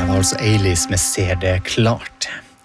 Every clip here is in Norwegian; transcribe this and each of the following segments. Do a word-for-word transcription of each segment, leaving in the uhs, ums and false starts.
var altså Eilis med Ser det klart.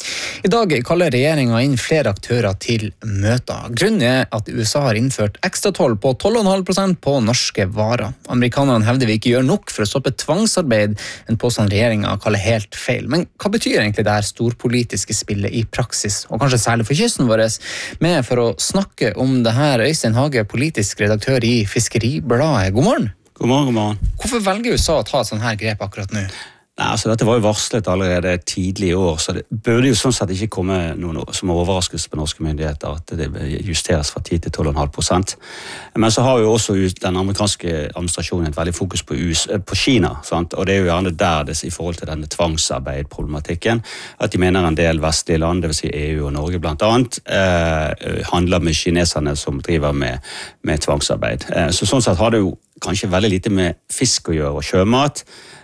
I dag kaller regjeringen inn flere aktører til møter. Grunnen er at U S A har innført ekstra toll på tolv komma fem prosent på norske varer. Amerikanerne hevder vi ikke gjør nok for å stoppe tvangsarbeid, en påstand regjeringen kaller helt feil. Men hva betyr egentlig det her storpolitiske spillet i praksis, og kanskje særlig for kysten vår? Med for å snakke om det her, Øystein Hage, politisk redaktør i Fiskeribladet. God morgen. God morgen, god morgen. Hvorfor velger U S A å ta et sånt her grep akkurat nå? Nei, altså Dette var jo varslet allerede tidlig i år, så det burde jo sånn sett ikke komme noen som overraskelse på norske myndigheter at det justeres fra ti til tolv komma fem prosent. Men så har jo også den amerikanske administrasjonen et veldig fokus på, U S, på Kina, sant? Og det er jo gjerne der det i forhold til denne tvangsarbeidproblematikken, at de mener en del vestlige land, det vil si E U og Norge blant annet, eh, handler med kineserne som driver med, med tvangsarbeid. Eh, så sånn sett har det jo kanskje veldig lite med fisk å gjøre og sjømat,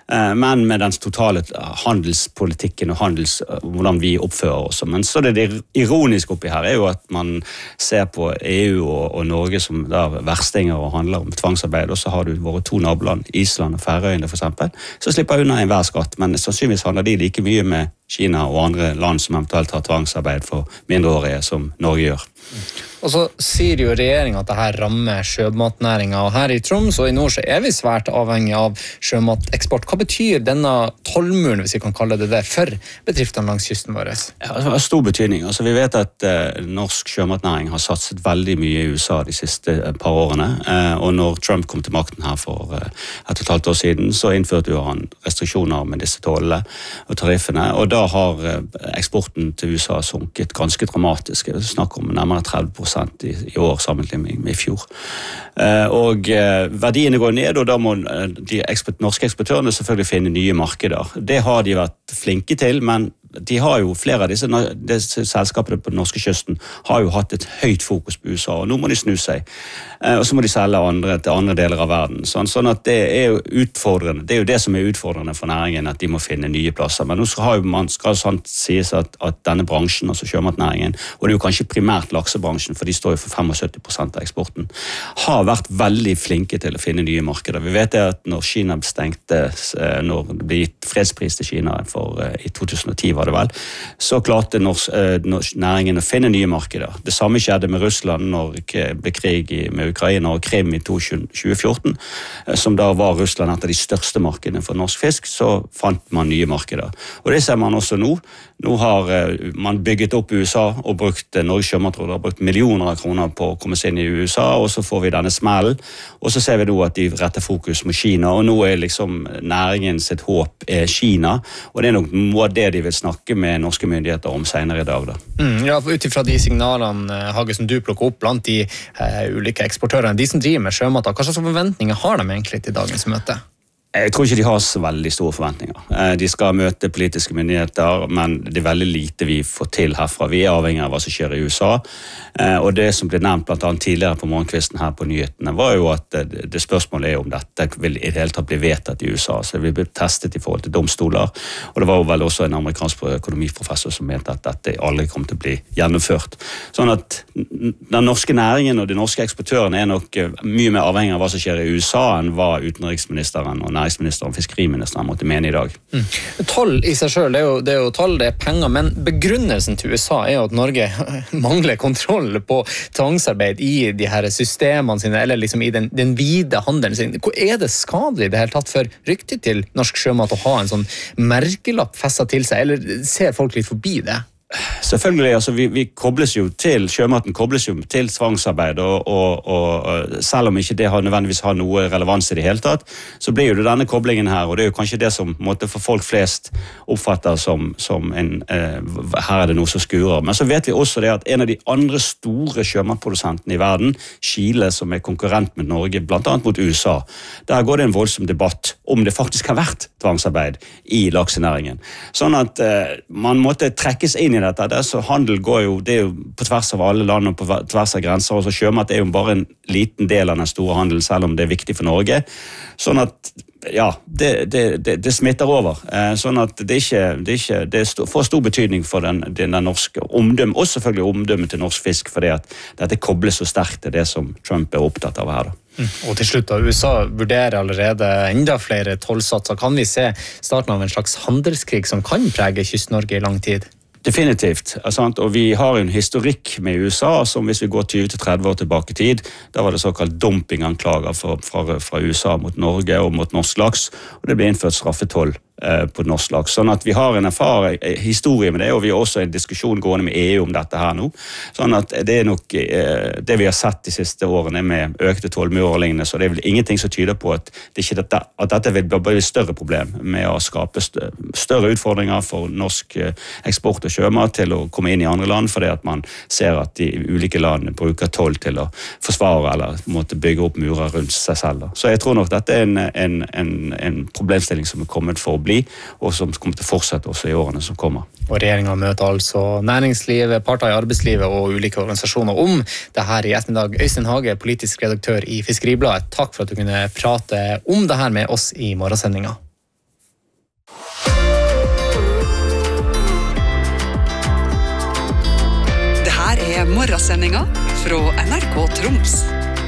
men med den totale handelspolitikken og handels, hvordan vi oppfører oss. Men så det, det ironiske oppi her er jo at man ser på E U og, og Norge som der verstinger og handler om tvangsarbeid, og så har du våre to naboland, Island og Færøyene for eksempel, så slipper unna enhver skatt, men sannsynligvis handler de like mye med Kina og andre land som eventuelt har tvangsarbeid for mindreårige som Norge gjør. Og så sier jo regjeringen at dette rammer sjømatnæringen, og her i Troms og i nord så er vi svært avhengig av sjømateksport. Hva betyr denne tollmuren, hvis vi kan kalle det det, for bedriftene langs kysten vår? Ja, det har stor betydning. Altså, vi vet at eh, norsk sjømatnæring har satset veldig mye i U S A de siste par årene, eh, og når Trump kom til makten her for eh, et og et halvt år siden, så innførte jo han restriksjoner med disse tollene og tariffene, og da har eh, eksporten til U S A sunket ganske dramatisk. Det er snakk om nærmere tretti prosent I, i år sammenlignet med i fjor. Eh, og eh, verdiene går ned, og da må de eksport, norske eksportørene selvfølgelig finne nye markeder. Det har de vært flinke til, men de har jo flere av disse, disse selskapene på den norske kysten har jo hatt et høyt fokus på U S A, og nå må de snu seg. Eh, og så må de selge andre, til andre deler av verden. Sånn, sånn at det er jo utfordrende. Det er jo det som er utfordrende for næringen, at de må finne nye plasser. Men nå skal jo man skal sant sies at, at denne bransjen, altså sjømatnæringen, og det er jo kanskje primært laksebransjen, for de står jo for syttifem prosent av eksporten, har vært veldig flinke til å finne nye markeder. Vi vet at når Kina stengte, når det ble gitt fredspris til Kina for, i to tusen og ti, var det vel, så klarte norsk, norsk næringen å finne nye markeder. Det samme skjedde med Russland når det ble krig med Ukraina og Krim i tjue fjorten, som da var Russland et av de største markedene for norsk fisk, så fant man nye markeder. Og det ser man også nå. Nå har man bygget opp U S A og brukt Norges sjømatråd har brukt millioner av kroner på å komme seg inn i U S A, og så får vi denne smellen, og så ser vi nå at de retter fokus mot Kina, og nå er liksom næringen sitt håp er Kina, og det er nok noe av det de vil snakke med norske myndigheter om senere i dag. Da. Mm, ja, utifra de signalene, Hage, som du plukker opp blant de uh, ulike eksportørene, de som driver med sjømat, hva slags forventninger har de egentlig til dagens møte? Jeg tror ikke de har så veldig store forventninger. De skal møte politiske myndigheter, men det er veldig lite vi får til herfra. Vi er avhengig av hva som skjer i U S A. Og det som ble nevnt blant annet tidligere på morgenkvisten her på nyhetene, var jo at det spørsmålet er om dette vil i det hele tatt bli vedtatt i U S A. Så det vil bli testet i forhold til domstoler. Og det var jo vel også en amerikansk økonomiprofessor som mente at dette aldri kom til å bli gjennomført. Sånn at den norske næringen og de norske eksportørene er nok mye mer avhengig av hva som skjer i U S A enn hva utenriksministeren og næringsministeren og fiskeriministeren måtte mene i dag. Mm. Toll i seg selv, det er, jo, det er jo toll, det er penger, men begrunnelsen til U S A er jo at Norge mangler kontroll på tvangsarbeid i de her systemene sine, eller liksom i den, den vide handelen sin. Er det skadelig i det hele tatt for ryktet til norsk sjømat å ha en sånn merkelapp festet til seg, eller ser folk litt forbi det? Selvfølgelig, altså vi, vi kobles jo til, sjømaten kobles jo til tvangsarbeid, og, og, og selv om ikke det har nødvendigvis har noe relevans i det hele tatt, så blir jo det denne koblingen her, og det er jo kanskje det som måtte for folk flest oppfatter som, som en, eh, her er det noe som skurer. Men så vet vi også det at en av de andre store sjømatprodusentene i verden, Chile, som er konkurrent med Norge, blant annet mot U S A, der går det en voldsom debatt om det faktisk har vært tvangsarbeid i laksenæringen. Sånn at eh, man måtte trekkes inn i dette. Det, så handel går jo, det er jo på tvers av alle land og på tvers av grenser, og så sjømat er jo bare en liten del av den store handelen, selv om det er viktig for Norge. Sånn at ja, det, det, det, det smitter over. Eh, sånn at det ikke, det ikke det får stor betydning for den, den norske omdømmet, og selvfølgelig omdømmet til norsk fisk, fordi at dette kobles så sterkt til det som Trump er opptatt av her da. Mm. Og til slutt da, U S A vurderer allerede enda flere tollsatser. Kan vi se starten av en slags handelskrig som kan prege Kyst-Norge i lang tid? Definitivt, sant? Og vi har en historikk med U S A som hvis vi går tjue til tretti år tilbake i tid, da var det såkalt dumpinganklager fra, fra, fra U S A mot Norge og mot norsk laks, og det ble innført straffetoll eh, på norsk laks. Sånn at vi har en erfaring, historie med det, og vi har også en diskusjon gående med E U om dette her nå. Sånn at det er nok eh, det vi har sett de siste årene med økte tollmurer og lignende, så det er vel ingenting som tyder på at, det ikke dette, at dette vil bli et større problem med å skape større utfordringer for norsk eksport og sjømat til å komme inn i andre land, fordi at man ser at de ulike landene bruker toll til å forsvare eller måtte bygge opp murer rundt seg selv. Da. Så jeg tror nok dette er en, en, en, en problemstilling som er kommet for å bli, og som kommer til å fortsette også i årene som kommer. Og regjeringen møter altså næringslivet, parter i arbeidslivet og ulike organisasjoner om det her i ettermiddag. Øystein Hage, politisk redaktør i Fiskeribladet, takk for at du kunne prate om det her med oss i morgensendinga. Her er morgensendinga fra N R K Troms.